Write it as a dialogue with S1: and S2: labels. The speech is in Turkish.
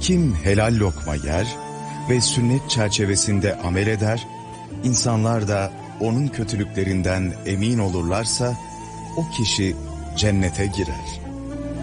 S1: Kim helal lokma yer ve sünnet çerçevesinde amel eder, insanlar da onun kötülüklerinden emin olurlarsa, o kişi cennete girer.